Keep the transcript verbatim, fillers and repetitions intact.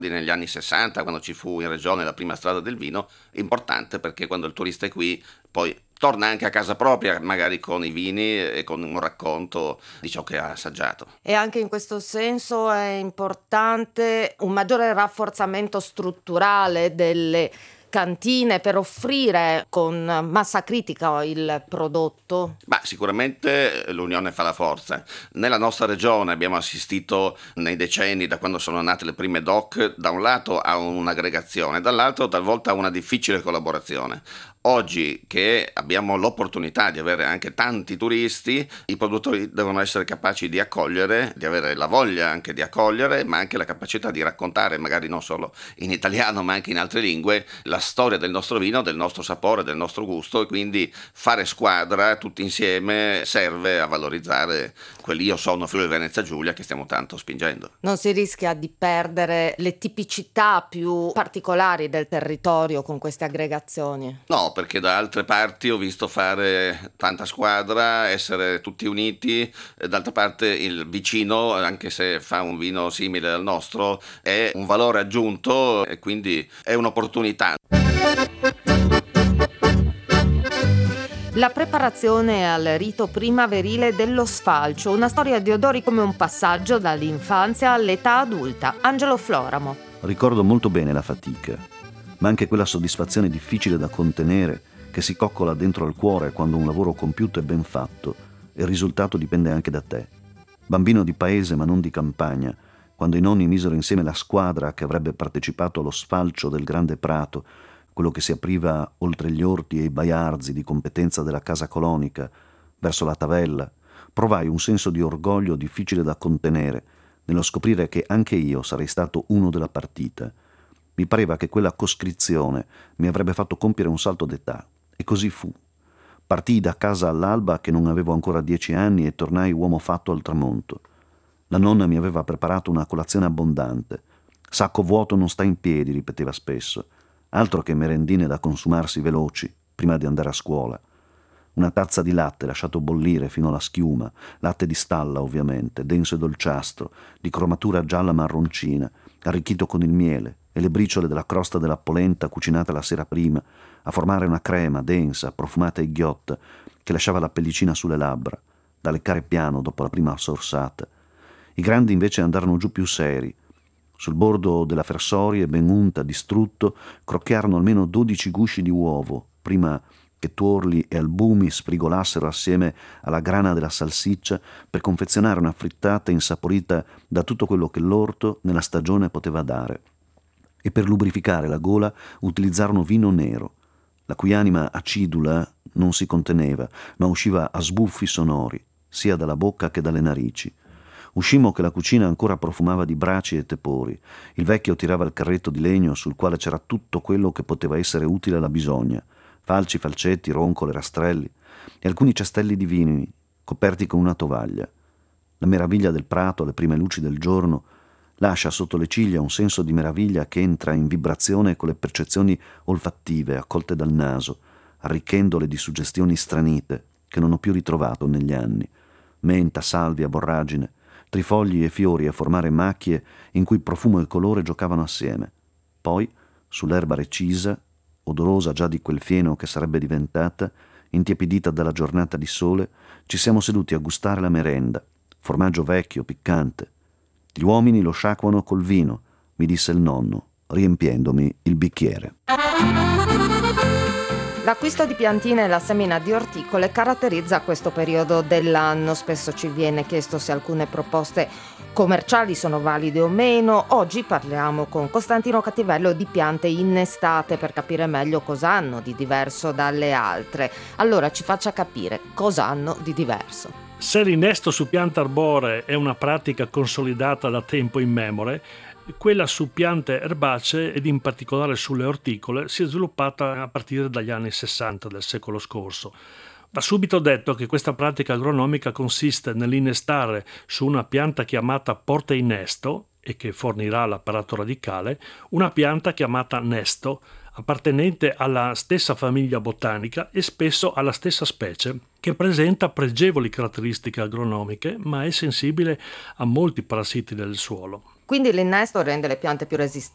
negli anni sessanta, quando ci fu in regione la prima strada del vino, importante perché quando il turista è qui poi torna anche a casa propria, magari con i vini e con un racconto di ciò che ha assaggiato. E anche in questo senso è importante un maggiore rafforzamento strutturale delle cantine per offrire con massa critica il prodotto. Ma sicuramente l'unione fa la forza. Nella nostra regione abbiamo assistito nei decenni, da quando sono nate le prime D O C, da un lato a un'aggregazione, dall'altro talvolta a una difficile collaborazione. Oggi che abbiamo l'opportunità di avere anche tanti turisti, i produttori devono essere capaci di accogliere, di avere la voglia anche di accogliere, ma anche la capacità di raccontare, magari non solo in italiano ma anche in altre lingue, la storia del nostro vino, del nostro sapore, del nostro gusto, e quindi fare squadra tutti insieme serve a valorizzare quell'Io sono Friuli Venezia Giulia che stiamo tanto spingendo. Non si rischia di perdere le tipicità più particolari del territorio con queste aggregazioni? No, perché da altre parti ho visto fare tanta squadra, essere tutti uniti. E d'altra parte il vicino, anche se fa un vino simile al nostro, è un valore aggiunto e quindi è un'opportunità. La preparazione al rito primaverile dello sfalcio, una storia di odori come un passaggio dall'infanzia all'età adulta. Angelo Floramo. Ricordo molto bene la fatica, ma anche quella soddisfazione difficile da contenere che si coccola dentro al cuore quando un lavoro compiuto è ben fatto e il risultato dipende anche da te. Bambino di paese ma non di campagna, quando i nonni misero insieme la squadra che avrebbe partecipato allo sfalcio del grande prato, quello che si apriva oltre gli orti e i baiarzi di competenza della casa colonica, verso la Tavella, provai un senso di orgoglio difficile da contenere nello scoprire che anche io sarei stato uno della partita. Mi pareva che quella coscrizione mi avrebbe fatto compiere un salto d'età, e così fu. Partii da casa all'alba che non avevo ancora dieci anni e tornai uomo fatto al tramonto. La nonna mi aveva preparato una colazione abbondante. Sacco vuoto non sta in piedi, ripeteva spesso. Altro che merendine da consumarsi veloci, prima di andare a scuola. Una tazza di latte lasciato bollire fino alla schiuma, latte di stalla ovviamente, denso e dolciastro, di cromatura gialla marroncina, arricchito con il miele e le briciole della crosta della polenta cucinata la sera prima, a formare una crema densa, profumata e ghiotta, che lasciava la pellicina sulle labbra, da leccare piano dopo la prima sorsata. I grandi invece andarono giù più seri. Sul bordo della fersorie, ben unta, distrutto, crocchiarono almeno dodici gusci di uovo, prima che tuorli e albumi sfrigolassero assieme alla grana della salsiccia per confezionare una frittata insaporita da tutto quello che l'orto nella stagione poteva dare. E per lubrificare la gola utilizzarono vino nero, la cui anima acidula non si conteneva, ma usciva a sbuffi sonori, sia dalla bocca che dalle narici. Uscimmo che la cucina ancora profumava di braci e tepori. Il vecchio tirava il carretto di legno sul quale c'era tutto quello che poteva essere utile alla bisogna: falci, falcetti, roncole, rastrelli e alcuni cestelli di vini coperti con una tovaglia. La meraviglia del prato alle prime luci del giorno lascia sotto le ciglia un senso di meraviglia che entra in vibrazione con le percezioni olfattive accolte dal naso, arricchendole di suggestioni stranite che non ho più ritrovato negli anni: menta, salvia, borragine, trifogli e fiori a formare macchie in cui profumo e colore giocavano assieme. Poi, sull'erba recisa, odorosa già di quel fieno che sarebbe diventata, intiepidita dalla giornata di sole, ci siamo seduti a gustare la merenda, formaggio vecchio, piccante. Gli uomini lo sciacquano col vino, mi disse il nonno, riempiendomi il bicchiere. L'acquisto di piantine e la semina di orticole caratterizza questo periodo dell'anno. Spesso ci viene chiesto se alcune proposte commerciali sono valide o meno. Oggi parliamo con Costantino Cattivello di piante innestate per capire meglio cosa hanno di diverso dalle altre. Allora ci faccia capire cosa hanno di diverso. Se l'innesto su piante arboree è una pratica consolidata da tempo immemore, quella su piante erbacee ed in particolare sulle orticole si è sviluppata a partire dagli anni sessanta del secolo scorso. Va subito detto che questa pratica agronomica consiste nell'innestare su una pianta chiamata porta innesto e che fornirà l'apparato radicale una pianta chiamata nesto, appartenente alla stessa famiglia botanica e spesso alla stessa specie, che presenta pregevoli caratteristiche agronomiche ma è sensibile a molti parassiti del suolo. Quindi l'innesto rende le piante più resistenti